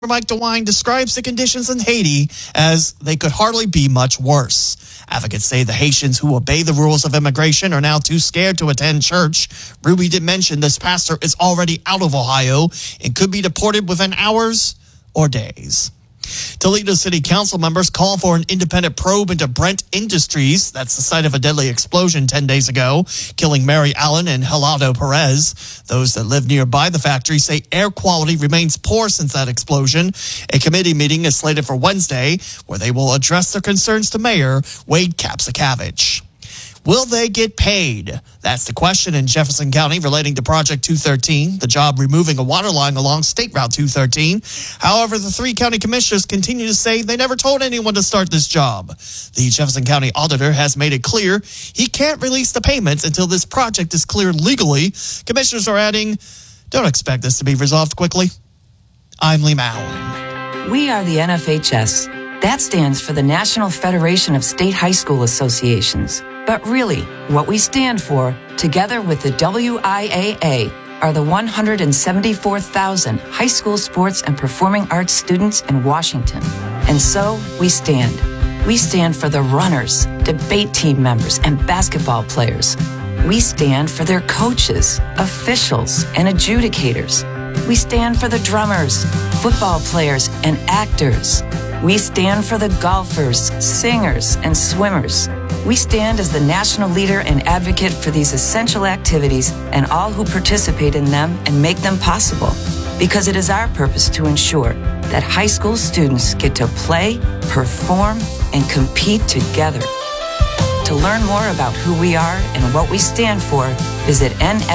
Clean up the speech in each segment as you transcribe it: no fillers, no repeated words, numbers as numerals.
Mike DeWine describes the conditions in Haiti as they could hardly be much worse. Advocates say the Haitians who obey the rules of immigration are now too scared to attend church. Ruby did mention this pastor is already out of Ohio and could be deported within hours or days. Toledo City Council members call for an independent probe into Brent Industries. That's the site of a deadly explosion 10 days ago, killing Mary Allen and Helado Perez. Those that live nearby the factory say air quality remains poor since that explosion. A committee meeting is slated for Wednesday, where they will address their concerns to Mayor Wade Kapsakavich. Will they get paid? That's the question in Jefferson County relating to Project 213, the job removing a water line along State Route 213. However, the three county commissioners continue to say they never told anyone to start this job. The Jefferson County auditor has made it clear he can't release the payments until this project is cleared legally. Commissioners are adding, don't expect this to be resolved quickly. I'm Lee Malin. We are the NFHS. That stands for the National Federation of State High School Associations. But really, what we stand for, together with the WIAA, are the 174,000 high school sports and performing arts students in Washington. And so, we stand. We stand for the runners, debate team members, and basketball players. We stand for their coaches, officials, and adjudicators. We stand for the drummers, football players, and actors. We stand for the golfers, singers, and swimmers. We stand as the national leader and advocate for these essential activities and all who participate in them and make them possible. Because it is our purpose to ensure that high school students get to play, perform, and compete together. To learn more about who we are and what we stand for, visit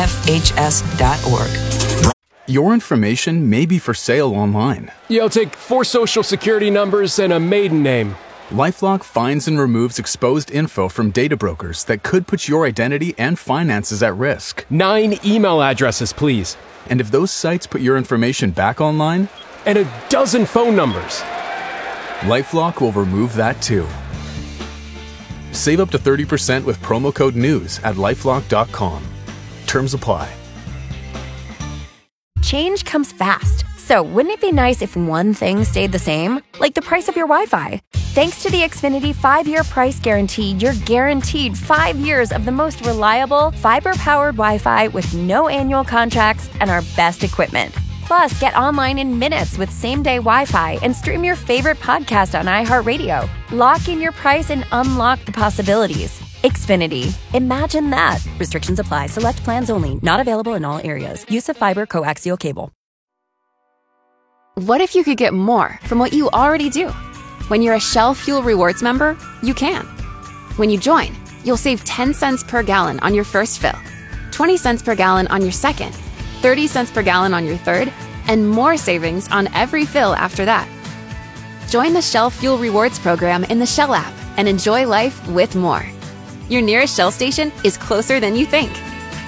nfhs.org. Your information may be for sale online. Yeah, I'll take 4 social security numbers and a maiden name. LifeLock finds and removes exposed info from data brokers that could put your identity and finances at risk. 9 email addresses, please. And if those sites put your information back online? And a dozen phone numbers. LifeLock will remove that too. Save up to 30% with promo code NEWS at LifeLock.com. Terms apply. Change comes fast. So wouldn't it be nice if one thing stayed the same? Like the price of your Wi-Fi. Thanks to the Xfinity 5-year price guarantee, you're guaranteed 5 years of the most reliable, fiber-powered Wi-Fi with no annual contracts and our best equipment. Plus, get online in minutes with same-day Wi-Fi and stream your favorite podcast on iHeartRadio. Lock in your price and unlock the possibilities. Xfinity. Imagine that. Restrictions apply. Select plans only. Not available in all areas. Use of fiber coaxial cable. What if you could get more from what you already do? When you're a Shell Fuel Rewards member, you can. When you join, you'll save 10 cents per gallon on your first fill, 20 cents per gallon on your second, 30 cents per gallon on your third, and more savings on every fill after that. Join the Shell Fuel Rewards program in the Shell app and enjoy life with more. Your nearest Shell station is closer than you think.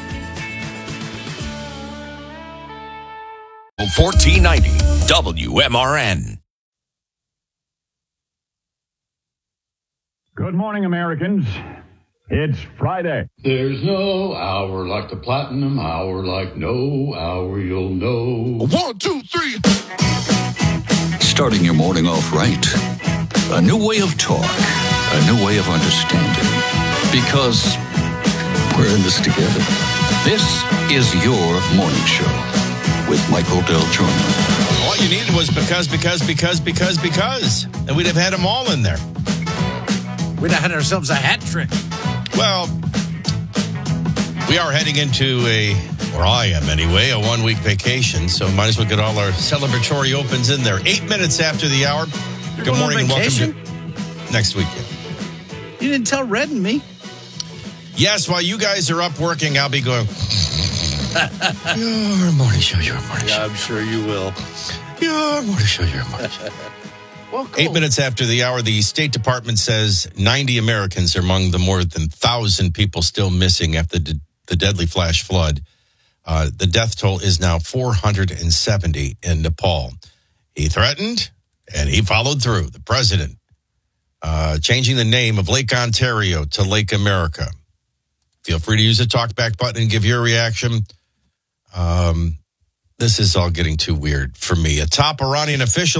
1490 WMRN. Good morning, Americans. It's Friday. There's no hour like the platinum hour, like no hour you'll know. 1, 2, 3. Starting your morning off right. A new way of talk. A new way of understanding. Because we're in this together. This is your morning show with Michael Del Giorno. All you needed was because. And we'd have had them all in there. We'd have had ourselves a hat trick. Well, we are heading into or I am anyway, a 1-week vacation, so might as well get all our celebratory opens in there. 8 minutes after the hour. Good morning and welcome to next weekend. You didn't tell Red and me. Yes, while you guys are up working, I'll be going, your morning show, your morning show. Yeah, I'm sure you will. Your morning show, your morning show. Well, cool. 8 minutes after the hour, the State Department says 90 Americans are among the more than 1,000 people still missing after the deadly flash flood. The death toll is now 470 in Nepal. He threatened, and he followed through. The president changing the name of Lake Ontario to Lake America. Feel free to use the talkback button and give your reaction. This is all getting too weird for me. A top Iranian official